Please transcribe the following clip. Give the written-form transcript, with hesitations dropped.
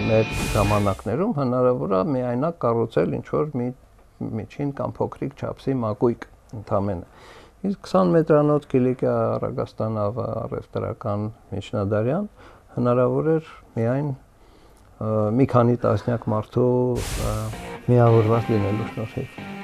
մեր ժամանակներում հնարավոր է միայնակ կառուցել ինչ-որ մի միջին կամ փոքրիկ չափսի մակույկ ընդամենը։ Իսկ 20 մետրանոց Կիլիկիա Ռագաստանավ առևտրական միջնադարյան հնարավոր էր միայն մի քանի տասնյակ մարդու միավորված լինելու շնորհիվ։